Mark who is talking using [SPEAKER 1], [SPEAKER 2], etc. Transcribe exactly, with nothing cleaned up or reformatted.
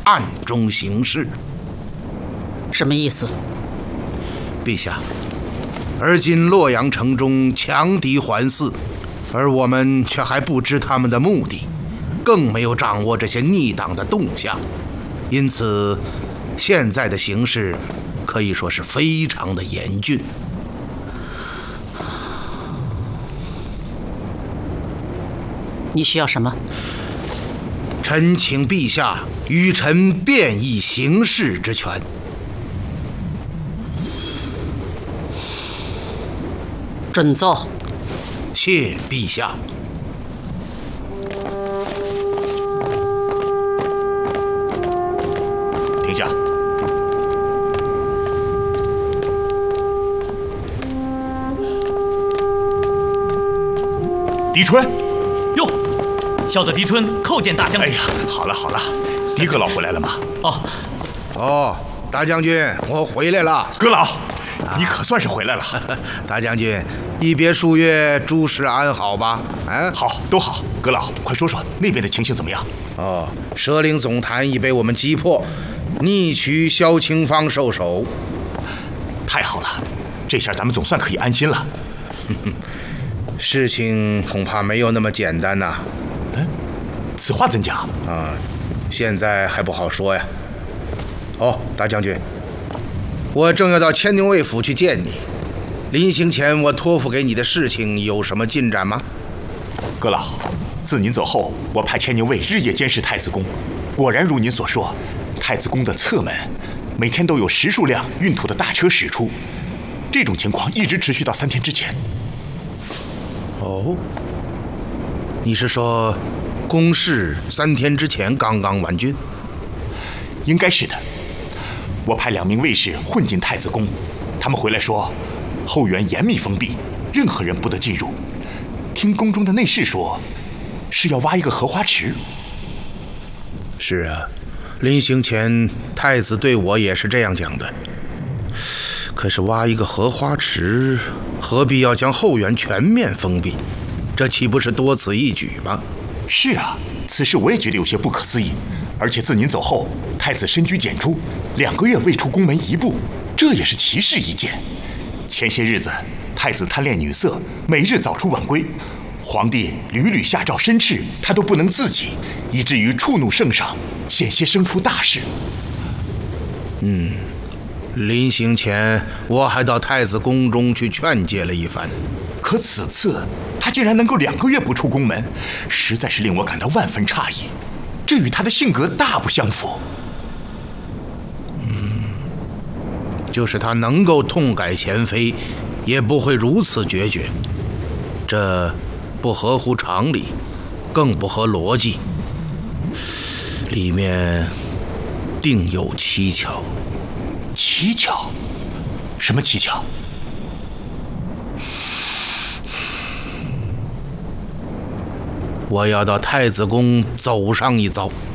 [SPEAKER 1] 暗中行事。
[SPEAKER 2] 什么意思？
[SPEAKER 1] 陛下，而今洛阳城中强敌环伺，而我们却还不知他们的目的，更没有掌握这些逆党的动向，因此现在的形势可以说是非常的严峻。
[SPEAKER 2] 你需要什么？
[SPEAKER 1] 臣请陛下与臣变易行事之权。
[SPEAKER 2] 准奏。
[SPEAKER 1] 谢陛下。
[SPEAKER 3] 停下。狄春。
[SPEAKER 4] 哟，孝子狄春叩见大将军。
[SPEAKER 3] 哎呀，好了好了，狄阁老回来了吗？
[SPEAKER 4] 哦。
[SPEAKER 1] 哦，大将军，我回来了。
[SPEAKER 3] 阁老，你可算是回来了。
[SPEAKER 1] 大将军，一别数月，诸事安好吧？啊，
[SPEAKER 3] 好，都好。阁老，快说说那边的情形怎么样？
[SPEAKER 1] 哦，蛇岭总坛已被我们击破，逆取萧清芳受首。
[SPEAKER 3] 太好了，这下咱们总算可以安心了。
[SPEAKER 1] 事情恐怕没有那么简单呐。
[SPEAKER 3] 嗯，此话怎讲？
[SPEAKER 1] 啊，现在还不好说呀。哦，大将军，我正要到千牛卫府去见你。临行前，我托付给你的事情有什么进展吗？
[SPEAKER 3] 阁老，自您走后，我派千牛卫日夜监视太子宫，果然如您所说，太子宫的侧门每天都有十数辆运土的大车驶出，这种情况一直持续到三天之前。
[SPEAKER 1] 哦，你是说宫事三天之前刚刚完竣？
[SPEAKER 3] 应该是的。我派两名卫士混进太子宫，他们回来说，后园严密封闭，任何人不得进入。听宫中的内侍说，是要挖一个荷花池。
[SPEAKER 1] 是啊，临行前太子对我也是这样讲的。可是挖一个荷花池，何必要将后园全面封闭？这岂不是多此一举吗？
[SPEAKER 3] 是啊，此事我也觉得有些不可思议。而且自您走后，太子深居简出，两个月未出宫门一步，这也是奇事一件。前些日子，太子贪恋女色，每日早出晚归，皇帝屡屡下诏申斥，他都不能自己，以至于触怒圣上，险些生出大事。
[SPEAKER 1] 嗯，临行前我还到太子宫中去劝诫了一番，
[SPEAKER 3] 可此次他竟然能够两个月不出宫门，实在是令我感到万分诧异。这与他的性格大不相符。
[SPEAKER 1] 嗯，就是他能够痛改前非，也不会如此决绝。这不合乎常理，更不合逻辑，里面定有蹊跷。
[SPEAKER 3] 蹊跷？什么蹊跷？
[SPEAKER 1] 我要到太子宫走上一遭。